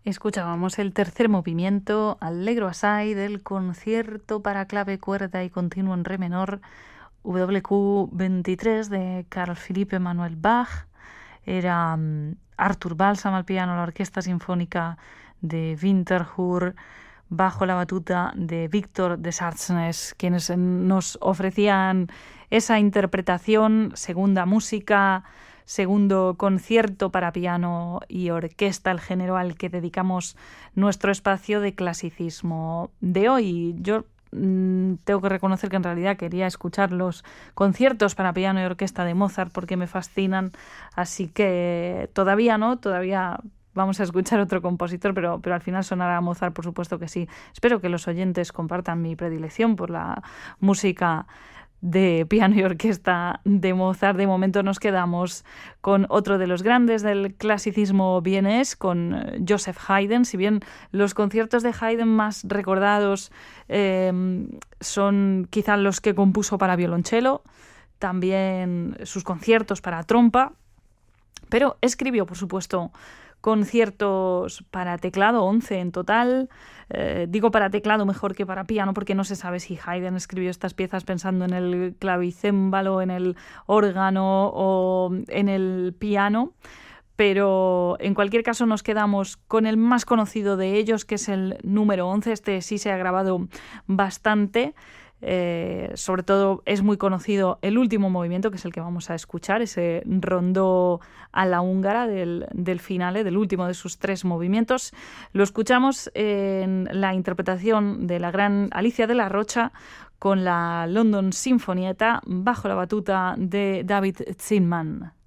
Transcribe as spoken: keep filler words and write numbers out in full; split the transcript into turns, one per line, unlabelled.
Escuchábamos el tercer movimiento, Allegro assai, del concierto para clave, cuerda y continuo en re menor, W Q veintitrés de Carl Philipp Emanuel Bach. Era um, Arthur Balsam al piano, la Orquesta Sinfónica de Winterthur, bajo la batuta de Víctor de Sartznes, quienes nos ofrecían esa interpretación, segunda música, segundo concierto para piano y orquesta, el género al que dedicamos nuestro espacio de clasicismo de hoy. Yo mmm, tengo que reconocer que en realidad quería escuchar los conciertos para piano y orquesta de Mozart porque me fascinan, así que todavía no, todavía vamos a escuchar otro compositor, pero, pero al final sonará Mozart, por supuesto que sí. Espero que los oyentes compartan mi predilección por la música de piano y orquesta de Mozart. De momento nos quedamos con otro de los grandes del clasicismo vienés, con Joseph Haydn. Si bien los conciertos de Haydn más recordados eh, son quizá los que compuso para violonchelo, también sus conciertos para trompa, pero escribió, por supuesto, conciertos para teclado, once en total. Eh, digo para teclado mejor que para piano, porque no se sabe si Haydn escribió estas piezas pensando en el clavicémbalo, en el órgano o en el piano. Pero en cualquier caso nos quedamos con el más conocido de ellos, que es el número once. Este sí se ha grabado bastante. Eh, sobre todo es muy conocido el último movimiento, que es el que vamos a escuchar, ese rondó a la húngara del, del finale, del último de sus tres movimientos. Lo escuchamos en la interpretación de la gran Alicia de la Rocha con la London Sinfonietta bajo la batuta de David Zinman.